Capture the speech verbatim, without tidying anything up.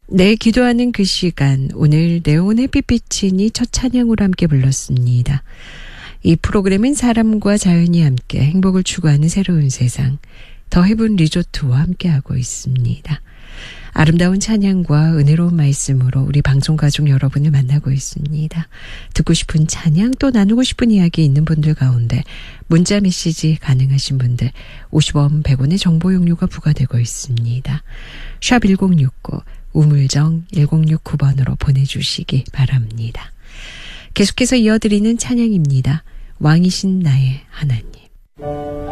네, 기도하는 그 시간, 오늘 네온 햇빛비친이 첫 찬양으로 함께 불렀습니다. 이 프로그램은 사람과 자연이 함께 행복을 추구하는 새로운 세상, 더 헤븐 리조트와 함께하고 있습니다. 아름다운 찬양과 은혜로운 말씀으로 우리 방송가족 여러분을 만나고 있습니다. 듣고 싶은 찬양 또 나누고 싶은 이야기 있는 분들 가운데 문자 메시지 가능하신 분들 오십 원 백 원의 정보 용료가 부과되고 있습니다. 샵 일공육구 우물정 일공육구 번으로 보내주시기 바랍니다. 계속해서 이어드리는 찬양입니다. 왕이신 나의 하나님.